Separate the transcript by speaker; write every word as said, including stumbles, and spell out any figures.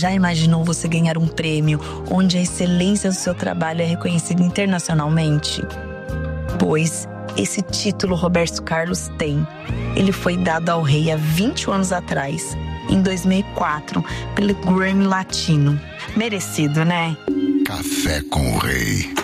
Speaker 1: Já imaginou você ganhar um prêmio onde a excelência do seu trabalho é reconhecida internacionalmente? Pois esse título Roberto Carlos tem. Ele foi dado ao rei há vinte anos atrás, em dois mil e quatro, pelo Grammy Latino. Merecido, né?
Speaker 2: Café com o Rei.